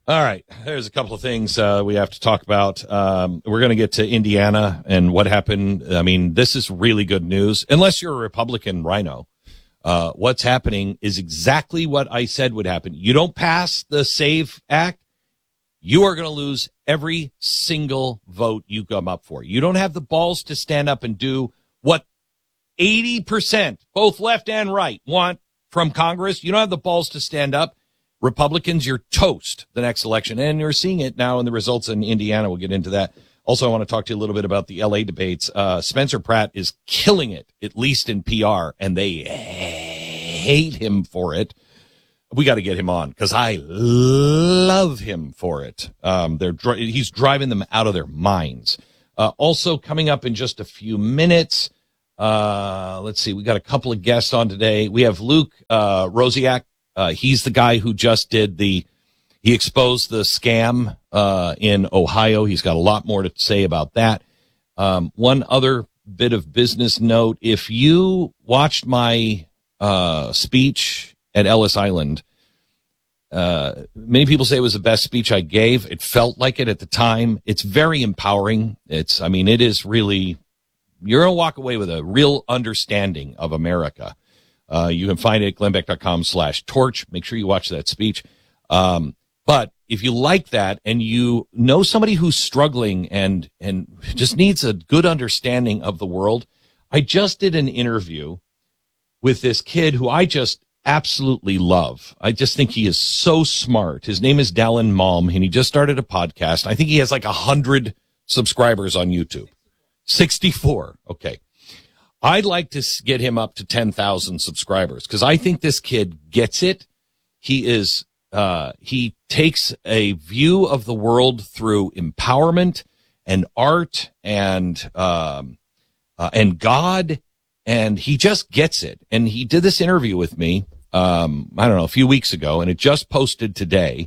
All right. There's a couple of things we have to talk about. We're going to get to Indiana and what happened. I mean, this is really good news. Unless you're a Republican rhino, what's happening is exactly what I said would happen. You don't pass the SAVE Act, you are going to lose every single vote you come up for. You don't have the balls to stand up and do what 80%, both left and right, want from Congress. You don't have the balls to stand up. Republicans, you're toast the next election, and you're seeing it now in the results in Indiana. We'll get into that. Also, I want to talk to you a little bit about the L.A. debates. Spencer Pratt is killing it, at least in PR, and they hate him for it. We got to get him on because I love him for it. He's driving them out of their minds. Also, coming up in just a few minutes, let's see, we got a couple of guests on today. We have Luke Rosiak. He's the guy who just did he exposed the scam in Ohio. He's got a lot more to say about that. One other bit of business note. If you watched my speech at Ellis Island, many people say it was the best speech I gave. It felt like it at the time. It's very empowering. It is really, you're going to walk away with a real understanding of America. You can find it at glennbeck.com/torch. Make sure you watch that speech. But if you like that and you know somebody who's struggling and just needs a good understanding of the world, I just did an interview with this kid who I just absolutely love. I just think he is so smart. His name is Dallin Malm, and he just started a podcast. I think he has like 100 subscribers on YouTube. 64. Okay. I'd like to get him up to 10,000 subscribers because I think this kid gets it. He takes a view of the world through empowerment and art and God, and he just gets it. And he did this interview with me, I don't know, a few weeks ago, and it just posted today.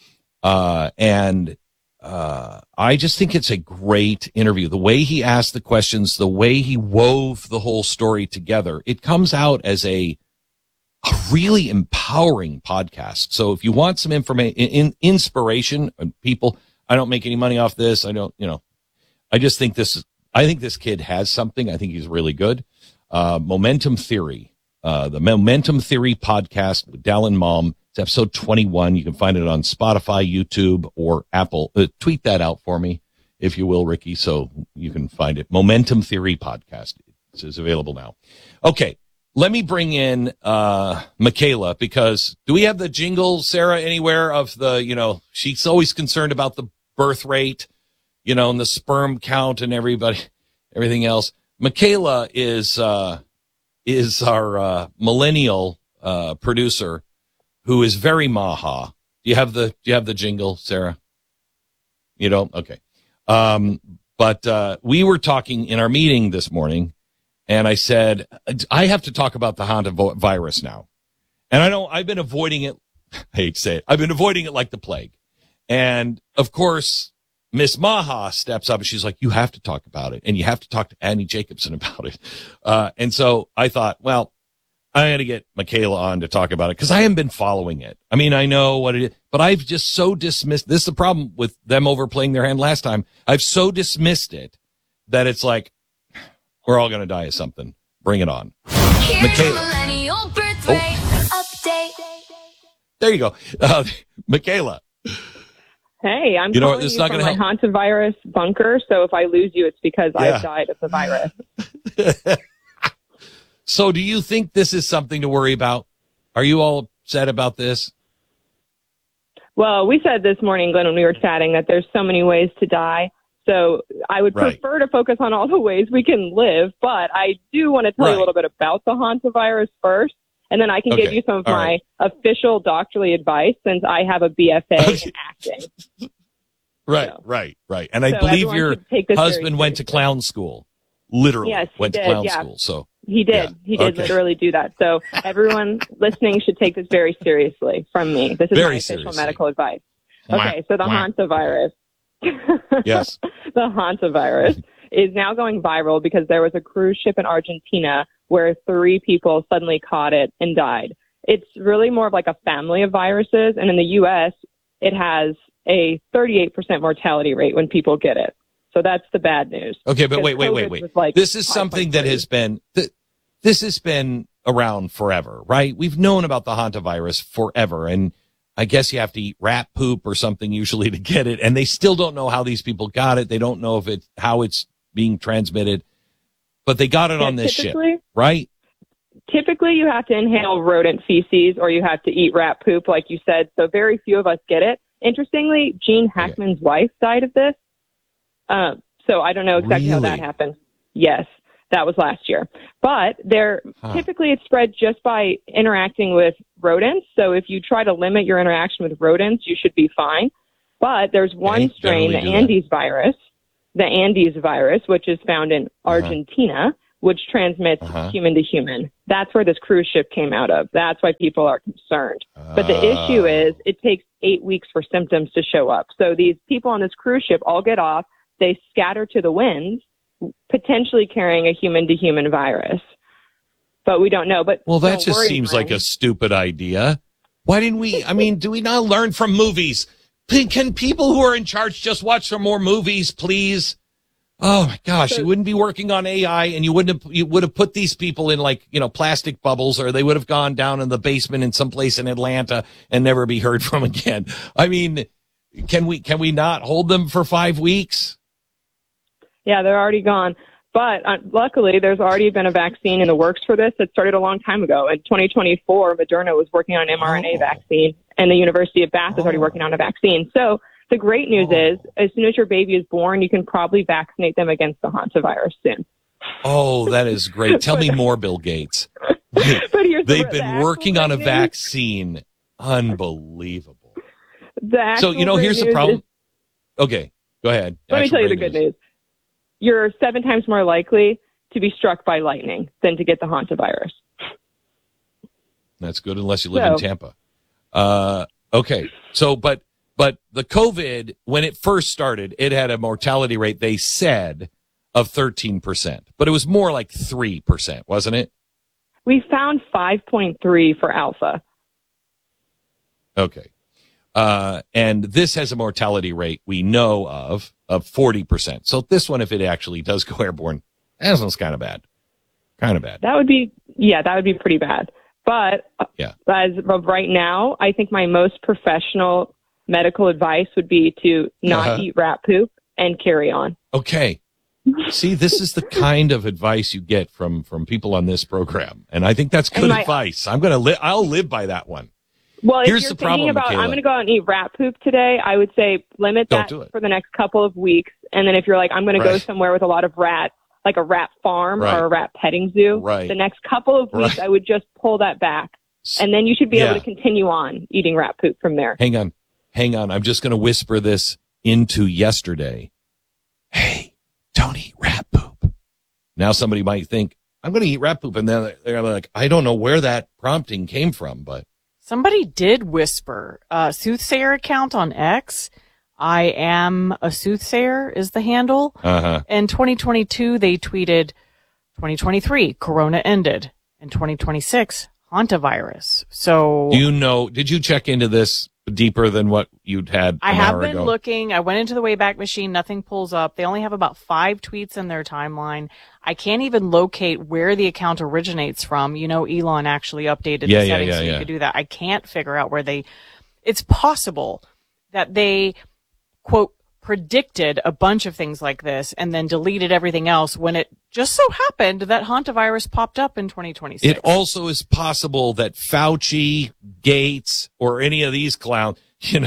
I just think it's a great interview. The way he asked the questions, the way he wove the whole story together, it comes out as a really empowering podcast. So if you want some inspiration, people, I don't make any money off this. I just think I think this kid has something. I think he's really good. Momentum Theory, the Momentum Theory podcast with Dallin Malm. It's episode 21. You can find it on Spotify, YouTube, or Apple. Tweet that out for me, if you will, Ricky, so you can find it. Momentum Theory podcast. It's available now. Okay, let me bring in Michaela, because do we have the jingle, Sarah, anywhere of the, she's always concerned about the birth rate, and the sperm count and everything else. Michaela is our millennial producer, who is very maha. Do you have the jingle, Sarah? You don't? Okay. But we were talking in our meeting this morning, and I said, I have to talk about the hantavirus now. And I know I've been avoiding it. I hate to say it. I've been avoiding it like the plague. And of course, Miss Maha steps up and she's like, you have to talk about it. And you have to talk to Annie Jacobson about it. And so I thought, well, I got to get Michaela on to talk about it because I haven't been following it. I mean, I know what it is, but I've just so dismissed. This is the problem with them overplaying their hand last time. I've so dismissed it that it's like, we're all going to die of something. Bring it on. Michaela. There you go. Michaela. Hey, I'm calling you from my hantavirus bunker, so if I lose you, it's because I've died of the virus. So do you think this is something to worry about? Are you all upset about this? Well, we said this morning, Glenn, when we were chatting, that there's so many ways to die. So I would prefer to focus on all the ways we can live, but I do want to tell you a little bit about the hantavirus first, and then I can give you some of my official doctorly advice since I have a BFA in acting. Right. And I believe your husband went to clown school. Literally went to clown school. So he did. He did literally do that. So everyone listening should take this very seriously from me. This is my official medical advice. Okay, so the hantavirus. Yes. The hantavirus is now going viral because there was a cruise ship in Argentina where 3 people suddenly caught it and died. It's really more of like a family of viruses. And in the U.S., it has a 38% mortality rate when people get it. So that's the bad news. Okay, but wait. Like this is something that has been around forever, right? We've known about the hantavirus forever, and I guess you have to eat rat poop or something usually to get it, and they still don't know how these people got it. They don't know how it's being transmitted, but they got it on this ship, right? Typically, you have to inhale rodent feces or you have to eat rat poop, like you said. So very few of us get it. Interestingly, Gene Hackman's wife died of this. So I don't know exactly how that happened. Yes, that was last year. But typically it's spread just by interacting with rodents. So if you try to limit your interaction with rodents, you should be fine. But there's one strain, the Andes virus, which is found in Argentina, which transmits human to human. That's where this cruise ship came out of. That's why people are concerned. But the issue is it takes 8 weeks for symptoms to show up. So these people on this cruise ship all get off. They scatter to the winds, potentially carrying a human-to-human virus. But we don't know. But that just seems like a stupid idea. Why didn't we? I mean, do we not learn from movies? Can people who are in charge just watch some more movies, please? Oh my gosh, you wouldn't be working on AI, and you would have put these people in plastic bubbles, or they would have gone down in the basement in some place in Atlanta and never be heard from again. I mean, can we not hold them for 5 weeks? Yeah, they're already gone. But luckily, there's already been a vaccine in the works for this that started a long time ago. In 2024, Moderna was working on an mRNA vaccine, and the University of Bath is already working on a vaccine. So the great news is, as soon as your baby is born, you can probably vaccinate them against the hantavirus soon. Oh, that is great. Tell me more, Bill Gates. They've been working on a vaccine. Unbelievable. So, here's the problem. Okay, go ahead. Let me tell you the good news. You're 7 times more likely to be struck by lightning than to get the hantavirus. That's good, unless you live in Tampa. Okay, so but the COVID, when it first started, it had a mortality rate, they said, of 13%, but it was more like 3%, wasn't it? We found 5.3 for Alpha. Okay. And this has a mortality rate we know of 40%. So this one, if it actually does go airborne, this one's kind of bad. That would be pretty bad. But as of right now, I think my most professional medical advice would be to not eat rat poop and carry on. Okay. See, this is the kind of advice you get from people on this program. And I think that's good advice. I'll live by that one. Well, if you're thinking about, I'm going to go out and eat rat poop today, I would say limit that for the next couple of weeks. And then if you're like, I'm going to go somewhere with a lot of rats, like a rat farm or a rat petting zoo, the next couple of weeks, I would just pull that back. And then you should be able to continue on eating rat poop from there. Hang on. I'm just going to whisper this into yesterday. Hey, don't eat rat poop. Now somebody might think, I'm going to eat rat poop. And then they're like, I don't know where that prompting came from, but. Somebody did whisper. Soothsayer account on X. I am a soothsayer is the handle. In 2022, they tweeted 2023, Corona ended. In 2026, hantavirus. So. Did you check into this deeper than what you'd had I have been looking. I went into the Wayback Machine. Nothing pulls up. They only have about 5 tweets in their timeline. I can't even locate where the account originates from. Elon actually updated the settings so you could do that. I can't figure out where it's possible that they, quote, predicted a bunch of things like this and then deleted everything else when it just so happened that hantavirus popped up in 2026. It also is possible that Fauci, Gates, or any of these clowns,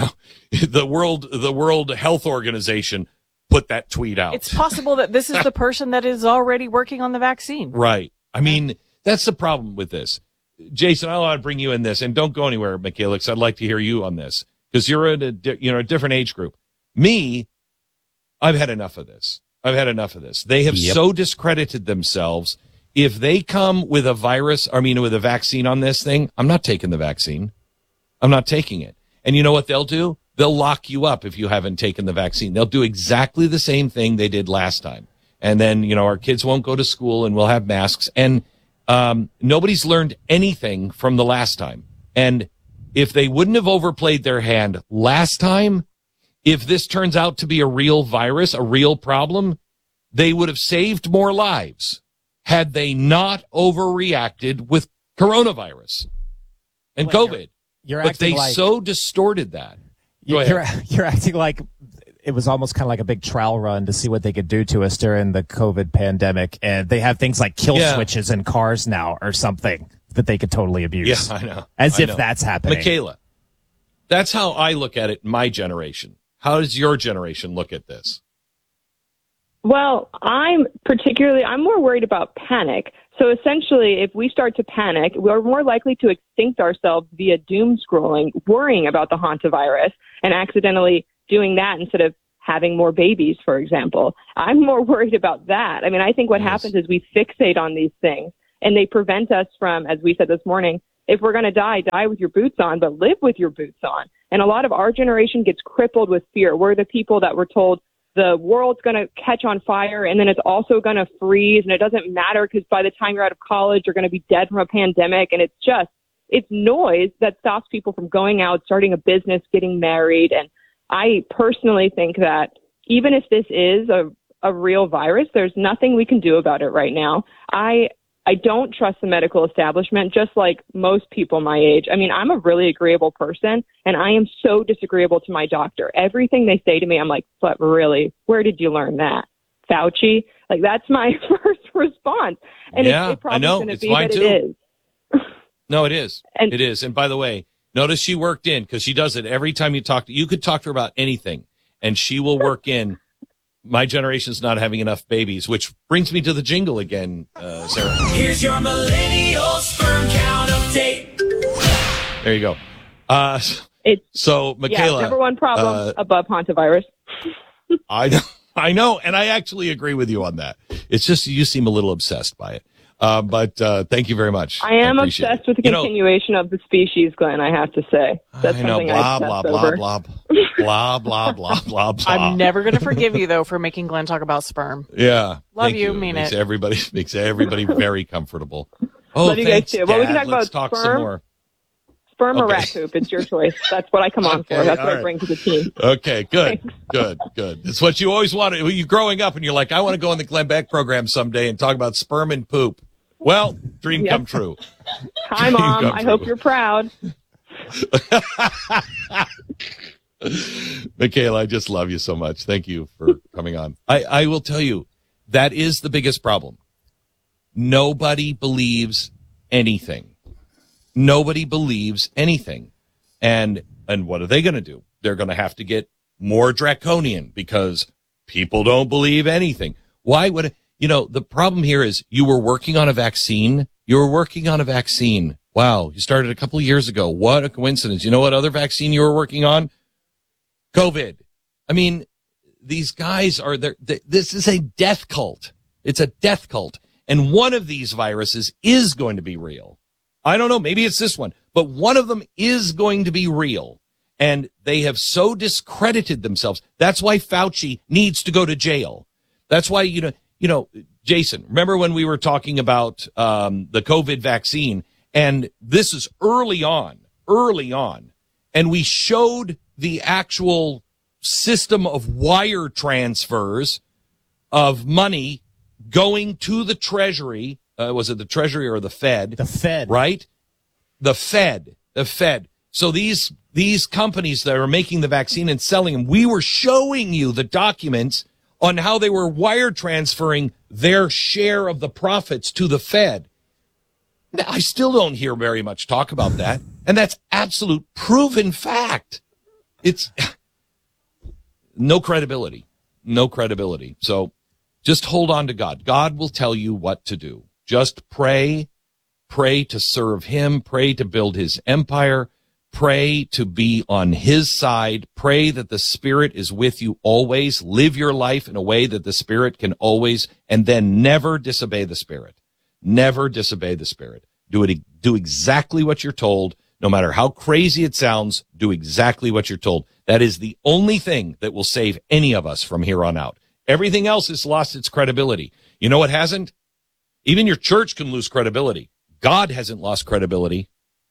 the World Health Organization put that tweet out. It's possible that this is the person that is already working on the vaccine. Right. I mean, that's the problem with this. Jason, I want to bring you in this, and don't go anywhere, Michaela, because I'd like to hear you on this, because you're in a different age group. Me, I've had enough of this. They have so discredited themselves. If they come with a with a vaccine on this thing, I'm not taking the vaccine. I'm not taking it. And you know what they'll do? They'll lock you up if you haven't taken the vaccine. They'll do exactly the same thing they did last time. And then, our kids won't go to school and we'll have masks. And nobody's learned anything from the last time. And if they wouldn't have overplayed their hand last time, if this turns out to be a real virus, a real problem, they would have saved more lives had they not overreacted with coronavirus and COVID. But they so distorted that. You're acting like it was almost kind of like a big trial run to see what they could do to us during the COVID pandemic. And they have things like kill switches in cars now or something that they could totally abuse. Yeah, I know. As if that's happening. Michaela, that's how I look at it in my generation. How does your generation look at this? Well, I'm more worried about panic. So essentially, if we start to panic, we're more likely to extinct ourselves via doom scrolling, worrying about the hantavirus and accidentally doing that instead of having more babies, for example. I'm more worried about that. I mean, I think what happens is we fixate on these things and they prevent us from, as we said this morning, if we're going to die with your boots on, but live with your boots on. And a lot of our generation gets crippled with fear. We're the people that were told the world's going to catch on fire and then it's also going to freeze and it doesn't matter because by the time you're out of college, you're going to be dead from a pandemic. And it's noise that stops people from going out, starting a business, getting married. And I personally think that even if this is a real virus, there's nothing we can do about it right now. I don't trust the medical establishment, just like most people my age. I mean, I'm a really agreeable person, and I am so disagreeable to my doctor. Everything they say to me, I'm like, but really, where did you learn that? Fauci? Like, that's my first response. And it's probably going to be that it is. No, it is. It is. And by the way, notice she worked in, because she does it every time you could talk to her about anything, and she will work in. My generation's not having enough babies, which brings me to the jingle again, Sarah. Here's your millennial sperm count update. There you go. So, Michaela. Number one problem above hantavirus. I know, and I actually agree with you on that. It's just you seem a little obsessed by it. But thank you very much. I am obsessed with the continuation of the species, Glenn, I have to say. That's something I obsess over. Blah, blah, blah, blah, blah. I'm never going to forgive you, though, for making Glenn talk about sperm. Yeah. Love you, mean it. Makes everybody very comfortable. Oh, love you guys too. Well, we can talk Let's about talk sperm. Some more. Sperm or rat poop, it's your choice. That's what I come on for. That's what I bring to the team. Okay, good. It's what you always wanted. You're growing up and you're like, I want to go on the Glenn Beck program someday and talk about sperm and poop. Well, dream come true. Hi, Mom. I hope you're proud. Michaela, I just love you so much. Thank you for coming on. I will tell you, that is the biggest problem. Nobody believes anything. Nobody believes anything. And what are they going to do? They're going to have to get more draconian because people don't believe anything. Why would the problem here is you were working on a vaccine. Wow. You started a couple of years ago. What a coincidence. You know what other vaccine you were working on? COVID. I mean, these guys are there. This is a death cult. It's a death cult. And one of these viruses is going to be real. I don't know. Maybe it's this one, but one of them is going to be real. And they have so discredited themselves. That's why Fauci needs to go to jail. That's why, Jason, remember when we were talking about the COVID vaccine, and this is early on, and we showed the actual system of wire transfers of money going to the Treasury. Was it the Treasury or the Fed? The Fed. Right? The Fed. So these companies that are making the vaccine and selling them, we were showing you the documents on how they were wire transferring their share of the profits to the Fed. I still don't hear very much talk about that. And that's absolute proven fact. It's no credibility. So just hold on to God. God will tell you what to do. Just pray to serve him, pray to build his empire, pray to be on his side, pray that the Spirit is with you always, live your life in a way that the Spirit can always, and then never disobey the Spirit. Never disobey the Spirit. Do exactly what you're told, no matter how crazy it sounds, do exactly what you're told. That is the only thing that will save any of us from here on out. Everything else has lost its credibility. You know what hasn't? Even your church can lose credibility. God hasn't lost credibility.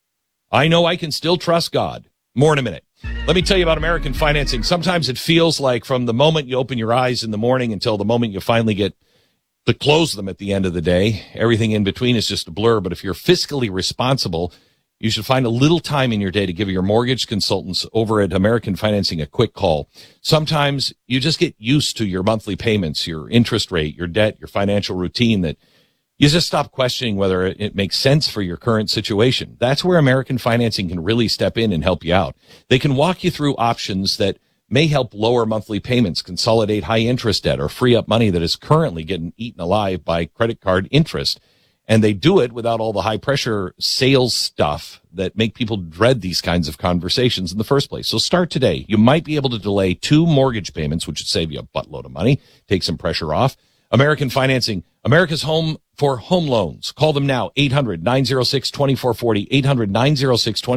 I know I can still trust God. More in a minute. Let me tell you about American Financing. Sometimes it feels like from the moment you open your eyes in the morning until the moment you finally get to close them at the end of the day, everything in between is just a blur. But if you're fiscally responsible, you should find a little time in your day to give your mortgage consultants over at American Financing a quick call. Sometimes you just get used to your monthly payments, your interest rate, your debt, your financial routine, that you just stop questioning whether it makes sense for your current situation. That's where American Financing can really step in and help you out. They can walk you through options that may help lower monthly payments, consolidate high interest debt, or free up money that is currently getting eaten alive by credit card interest. And they do it without all the high pressure sales stuff that make people dread these kinds of conversations in the first place. So start today. You might be able to delay 2 mortgage payments, which would save you a buttload of money, take some pressure off. American Financing, America's home for home loans. Call them now, 800-906-2440, 800-906-2440.